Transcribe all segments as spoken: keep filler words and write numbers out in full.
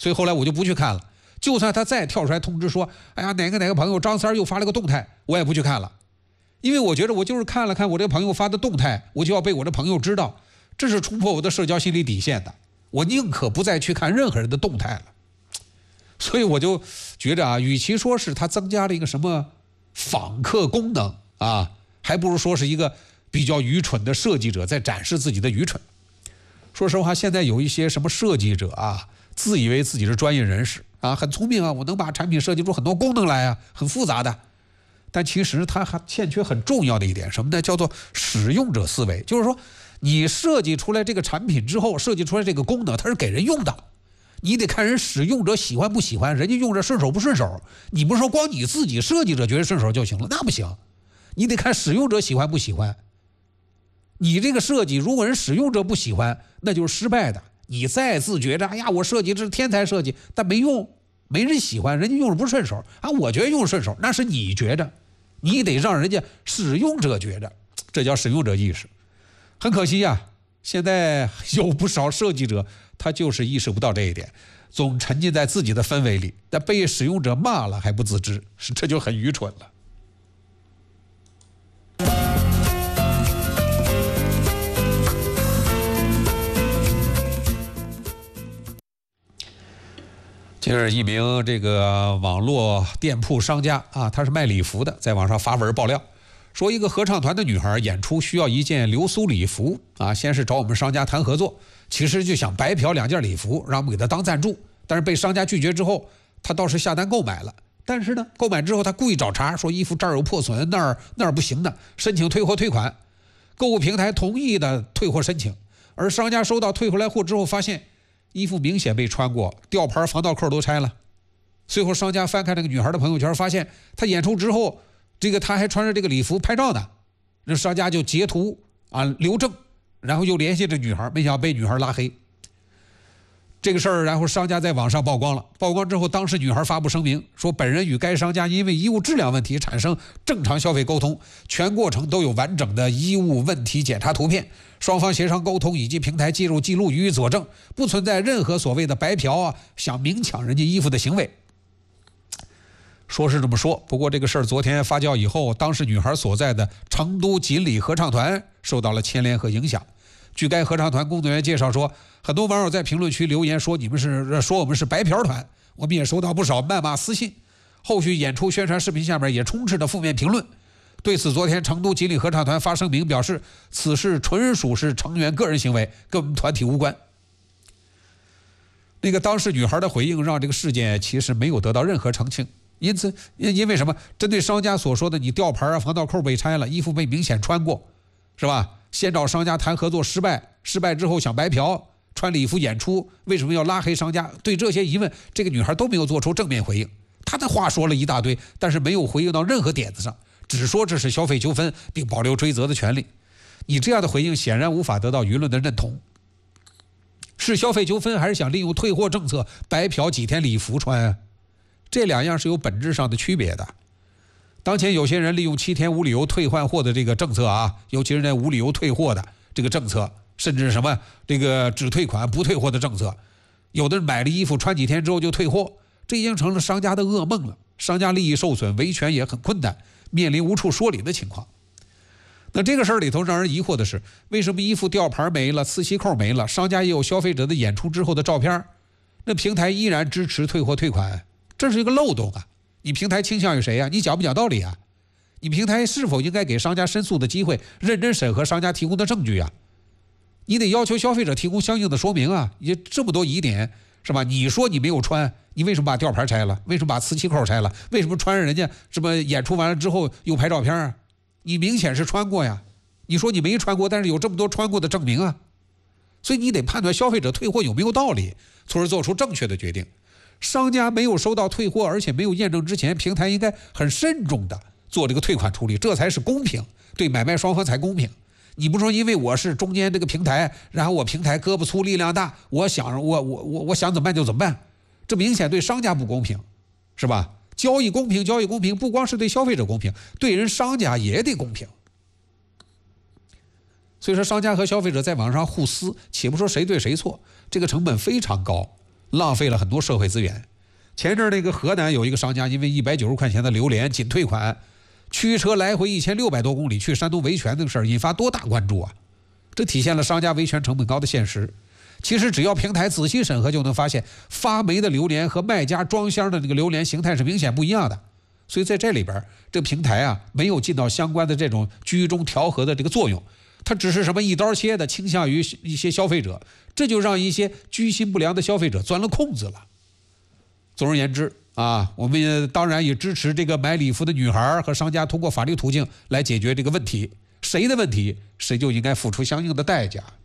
所以后来我就不去看了。就算他再跳出来通知说，哎呀，哪个哪个朋友张三又发了个动态，我也不去看了，因为我觉得我就是看了看我这个朋友发的动态，我就要被我的朋友知道，这是冲破我的社交心理底线的，我宁可不再去看任何人的动态了。所以我就觉着啊，与其说是他增加了一个什么访客功能啊，还不如说是一个比较愚蠢的设计者在展示自己的愚蠢。说实话，现在有一些什么设计者啊，自以为自己是专业人士啊，很聪明啊，我能把产品设计出很多功能来啊，很复杂的。但其实它还欠缺很重要的一点，什么呢？叫做使用者思维。就是说，你设计出来这个产品之后，设计出来这个功能，它是给人用的。你得看人使用者喜欢不喜欢，人家用着顺手不顺手。你不是说光你自己设计者觉得顺手就行了，那不行。你得看使用者喜欢不喜欢。你这个设计，如果人使用者不喜欢，那就是失败的。你再自觉着，哎呀，我设计这是天才设计，但没用，没人喜欢，人家用着不顺手啊。我觉得用顺手，那是你觉着，你得让人家使用者觉着，这叫使用者意识。很可惜呀、啊，现在有不少设计者，他就是意识不到这一点，总沉浸在自己的氛围里，但被使用者骂了还不自知，这就很愚蠢了。近日，一名这个网络店铺商家啊，他是卖礼服的，在网上发文爆料，说一个合唱团的女孩演出需要一件流苏礼服啊，先是找我们商家谈合作，其实就想白嫖两件礼服，让我们给她当赞助，但是被商家拒绝之后，她倒是下单购买了。但是呢，购买之后她故意找茬，说衣服这儿有破损，那儿那儿不行的，申请退货退款。购物平台同意的退货申请，而商家收到退回来货之后，发现衣服明显被穿过，吊牌防盗扣都拆了。随后商家翻看这个女孩的朋友圈，发现她演出之后，这个她还穿着这个礼服拍照呢。那商家就截图啊留证，然后又联系这女孩，没想到被女孩拉黑。这个事儿，然后商家在网上曝光了。曝光之后，当时女孩发布声明说，本人与该商家因为衣物质量问题产生正常消费沟通，全过程都有完整的衣物问题检查图片，双方协商沟通以及平台记录记录予以佐证，不存在任何所谓的白嫖啊、想明抢人家衣服的行为。说是这么说，不过这个事儿昨天发酵以后，当时女孩所在的成都锦鲤合唱团受到了牵连和影响。据该合唱团工作人员介绍说，很多网友在评论区留言说你们是说我们是白嫖团，我们也收到不少谩骂私信。后续演出宣传视频下面也充斥着负面评论。对此，昨天成都锦鲤合唱团发声明表示，此事纯属是成员个人行为，跟我们团体无关。那个当事女孩的回应让这个事件其实没有得到任何澄清。因此，因为什么？针对商家所说的你吊牌啊、防盗扣被拆了，衣服被明显穿过，是吧？先找商家谈合作失败，失败之后想白嫖，穿礼服演出，为什么要拉黑商家？对这些疑问，这个女孩都没有做出正面回应。她的话说了一大堆，但是没有回应到任何点子上，只说这是消费纠纷，并保留追责的权利。你这样的回应显然无法得到舆论的认同。是消费纠纷，还是想利用退货政策白嫖几天礼服穿啊？这两样是有本质上的区别的。当前有些人利用七天无理由退换货的这个政策啊，尤其是那无理由退货的这个政策，甚至什么这个只退款不退货的政策，有的人买了衣服穿几天之后就退货，这已经成了商家的噩梦了。商家利益受损，维权也很困难，面临无处说理的情况。那这个事儿里头让人疑惑的是，为什么衣服吊牌没了，磁吸扣没了，商家也有消费者的演出之后的照片，那平台依然支持退货退款，这是一个漏洞啊！你平台倾向于谁啊？你讲不讲道理啊？你平台是否应该给商家申诉的机会，认真审核商家提供的证据啊？你得要求消费者提供相应的说明啊！也这么多疑点是吧？你说你没有穿，你为什么把吊牌拆了？为什么把磁吸扣拆了？为什么穿着人家什么演出完了之后又拍照片啊？你明显是穿过呀！你说你没穿过，但是有这么多穿过的证明啊！所以你得判断消费者退货有没有道理，从而做出正确的决定。商家没有收到退货，而且没有验证之前，平台应该很慎重的做这个退款处理，这才是公平，对买卖双方才公平。你不说因为我是中间这个平台，然后我平台胳膊粗力量大，我想我我我我想怎么办就怎么办，这明显对商家不公平，是吧？交易公平，交易公平，不光是对消费者公平，对人商家也得公平。所以说，商家和消费者在网上互撕，且不说谁对谁错，这个成本非常高。 浪费了很多社会资源。前阵那个河南有一个商家，因为一百九十块钱的榴莲仅退款，驱车来回一千六百多公里去山东维权这个事儿，引发多大关注啊！这体现了商家维权成本高的现实。其实只要平台仔细审核，就能发现发霉的榴莲和卖家装箱的那个榴莲形态是明显不一样的。所以在这里边，这个平台啊没有尽到相关的这种居中调和的这个作用，它只是什么一刀切的倾向于一些消费者，这就让一些居心不良的消费者钻了空子了。总而言之啊，我们当然也支持这个买礼服的女孩和商家通过法律途径来解决这个问题，谁的问题谁就应该付出相应的代价。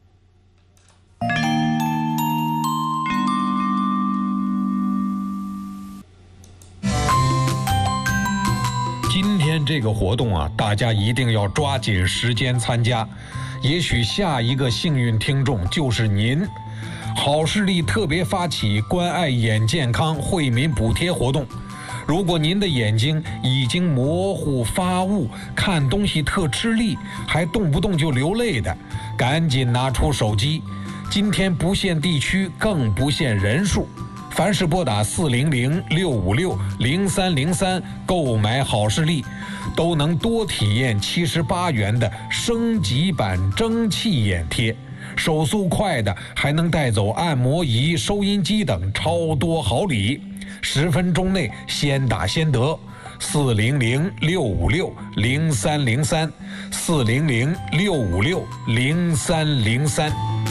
今天这个活动啊，大家一定要抓紧时间参加，也许下一个幸运听众就是您。好视力特别发起关爱眼健康惠民补贴活动，如果您的眼睛已经模糊发雾，看东西特吃力，还动不动就流泪的，赶紧拿出手机。今天不限地区，更不限人数，凡是拨打四零零六五六零三零三购买好视力，都能多体验七十八元的升级版蒸汽眼贴，手速快的还能带走按摩仪、收音机等超多好礼，十分钟内先打先得。四零零六五六零三零三，四零零六五六零三零三。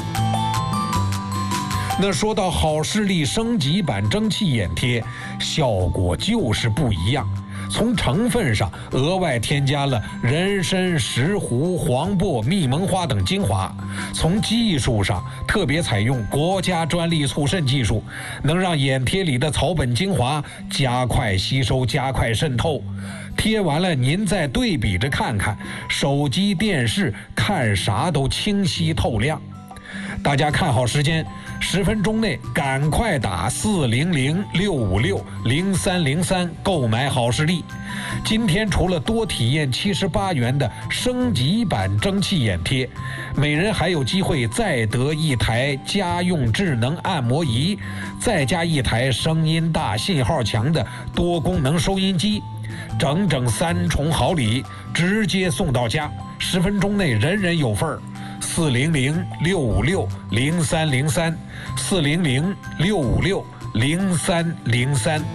那说到好视力升级版蒸汽眼贴，效果就是不一样。从成分上额外添加了人参、石斛、黄柏、蜜蒙花等精华；从技术上特别采用国家专利促渗技术，能让眼贴里的草本精华加快吸收、加快渗透。贴完了您再对比着看看，手机、电视看啥都清晰透亮。大家看好时间，十分钟内赶快打四零零六五六零三零三购买好视力。今天除了多体验七十八元的升级版蒸汽眼贴，每人还有机会再得一台家用智能按摩仪，再加一台声音大、信号强的多功能收音机，整整三重好礼，直接送到家，十分钟内人人有份儿。四零零六五六零三零三，四零零六五六零三零三。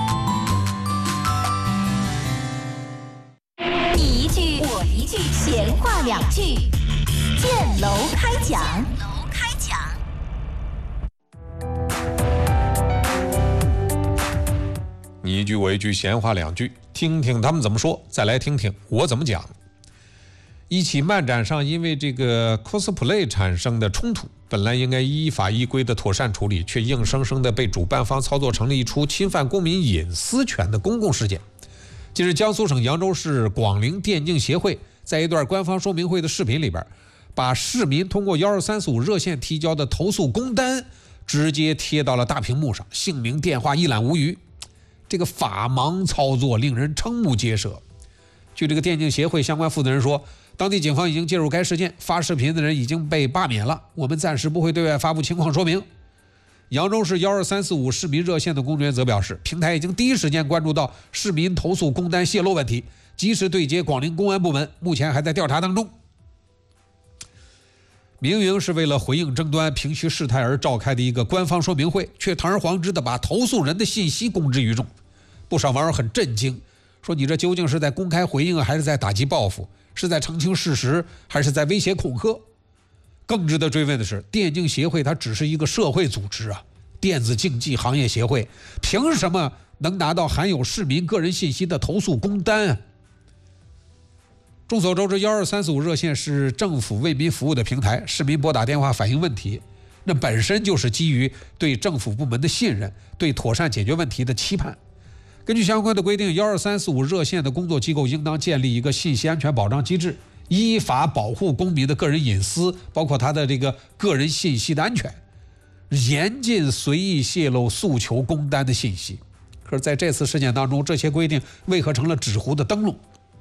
你一句我一句，闲话两句，建楼开讲。楼开讲。 你一句我一句，闲话两句，听听他们怎么说，再来听听我怎么讲。一起漫展上因为这个 cosplay 产生的冲突，本来应该依法依规的妥善处理，却硬生生的被主办方操作成了一出侵犯公民隐私权的公共事件。近日，江苏省扬州市广陵电竞协会在一段官方说明会的视频里边，把市民通过一二三四五热线提交的投诉公单直接贴到了大屏幕上，姓名电话一览无余。这个法盲操作令人瞠目结舌。据这个电竞协会相关负责人说，当地警方已经介入该事件，发视频的人已经被罢免了，我们暂时不会对外发布情况说明。扬州市一二三四五市民热线的工作人员则表示，平台已经第一时间关注到市民投诉公单泄露问题，及时对接广陵公安部门，目前还在调查当中。明明是为了回应争端、平息事态而召开的一个官方说明会，却堂而皇之的把投诉人的信息公之于众。不少网友很震惊，说你这究竟是在公开回应，还是在打击报复？是在澄清事实，还是在威胁恐吓？更值得追问的是，电竞协会它只是一个社会组织啊，电子竞技行业协会凭什么能拿到含有市民个人信息的投诉公单啊？众所周知，一二三四五热线是政府为民服务的平台，市民拨打电话反映问题，那本身就是基于对政府部门的信任，对妥善解决问题的期盼。根据相关的规定，一二三四五热线的工作机构应当建立一个信息安全保障机制，依法保护公民的个人隐私，包括他的这个个人信息的安全，严禁随意泄露诉求公单的信息。可是在这次事件当中，这些规定为何成了纸糊的灯笼？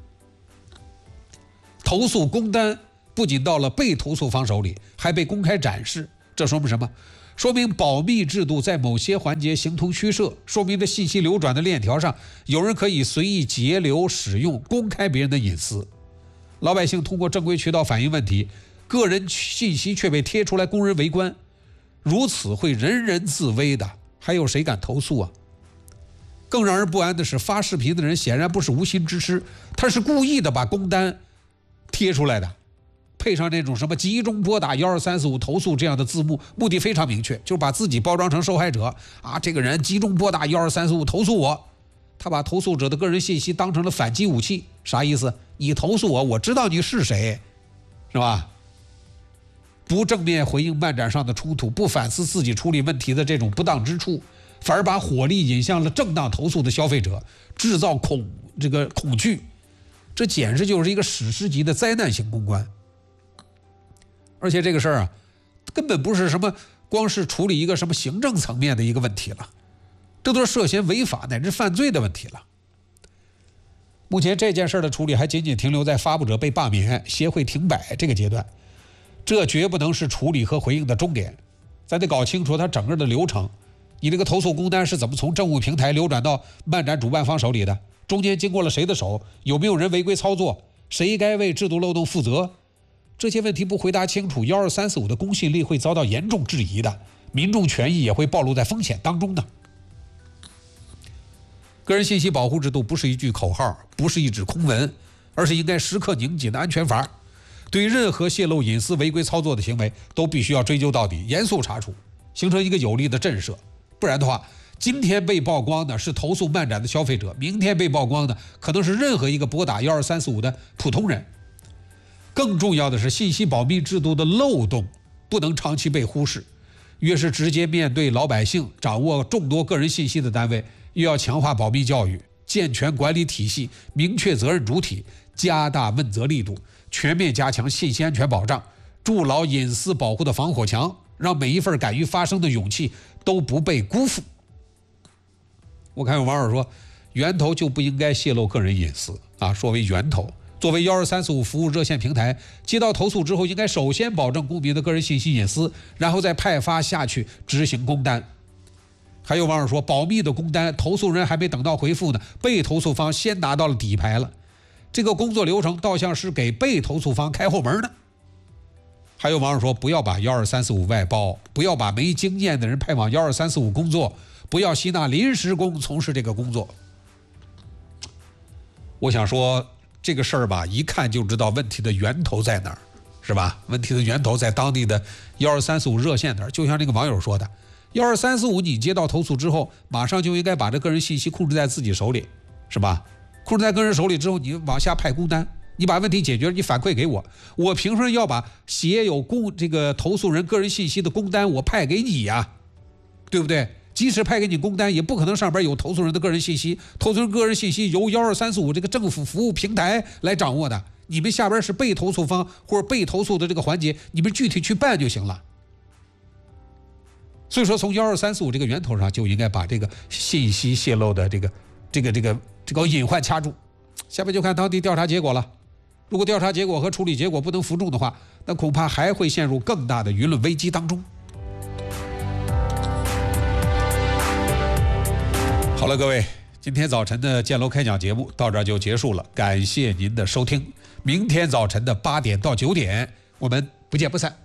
投诉公单不仅到了被投诉方手里，还被公开展示，这说明什么？ 说明保密制度在某些环节形同虚设，说明这信息流转的链条上，有人可以随意截流使用，公开别人的隐私。老百姓通过正规渠道反映问题，个人信息却被贴出来供人围观，如此会人人自危的，还有谁敢投诉啊？更让人不安的是，发视频的人显然不是无心之失，他是故意的把工单贴出来的，配上那种什么集中拨打一二三四五投诉这样的字幕，目的非常明确，就是把自己包装成受害者啊！这个人集中拨打一二三四五投诉我，他把投诉者的个人信息当成了反击武器，啥意思？你投诉我，我知道你是谁，是吧？不正面回应漫展上的冲突，不反思自己处理问题的这种不当之处，反而把火力引向了正当投诉的消费者，制造恐这个恐惧，这简直就是一个史诗级的灾难性公关。而且这个事儿啊，根本不是什么光是处理一个什么行政层面的一个问题了，这都是涉嫌违法乃至犯罪的问题了。目前这件事的处理还仅仅停留在发布者被罢免、协会停摆这个阶段，这绝不能是处理和回应的终点，咱得搞清楚它整个的流程。你这个投诉工单是怎么从政务平台流转到漫展主办方手里的？中间经过了谁的手？有没有人违规操作？谁该为制度漏洞负责？这些问题不回答清楚，一二三四五的公信力会遭到严重质疑的，民众权益也会暴露在风险当中的。个人信息保护制度不是一句口号，不是一纸空文，而是应该时刻拧紧的安全阀。对任何泄露隐私、违规操作的行为，都必须要追究到底，严肃查处，形成一个有力的震慑。不然的话，今天被曝光的是投诉漫展的消费者，明天被曝光的可能是任何一个拨打一二三四五的普通人。更重要的是，信息保密制度的漏洞不能长期被忽视。越是直接面对老百姓、掌握众多个人信息的单位，又要强化保密教育，健全管理体系，明确责任主体，加大问责力度，全面加强信息安全保障，筑牢隐私保护的防火墙，让每一份敢于发声的勇气都不被辜负。我看有网友说，源头就不应该泄露个人隐私啊。作为源头，作为一二三四五服务热线平台，接到投诉之后，应该首先保证公民的个人信息隐私，然后再派发下去执行工单。还有网友说，保密的工单，投诉人还没等到回复呢，被投诉方先拿到了底牌了，这个工作流程倒像是给被投诉方开后门呢。还有网友说，不要把一二三四五外包，不要把没经验的人派往一二三四五工作，不要吸纳临时工从事这个工作。我想说这个事儿吧，一看就知道问题的源头在哪儿，是吧？问题的源头在当地的一二三四五热线那儿。就像这个网友说的，一二三四五你接到投诉之后，马上就应该把这个人信息控制在自己手里，是吧？控制在个人手里之后，你往下派工单，你把问题解决了，你反馈给我，我凭什么要把写有公这个投诉人个人信息的工单我派给你呀？对不对？即使派给你工单，也不可能上边有投诉人的个人信息，投诉人个人信息由一二三四五这个政府服务平台来掌握的，你们下边是被投诉方或者被投诉的这个环节，你们具体去办就行了。所以说，从一二三四五这个源头上就应该把这个信息泄露的这个这个这个这个隐患掐住。下面就看当地调查结果了。如果调查结果和处理结果不能服众的话，那恐怕还会陷入更大的舆论危机当中。好了，各位，今天早晨的建楼开讲节目到这儿就结束了，感谢您的收听。明天早晨的八点到九点，我们不见不散。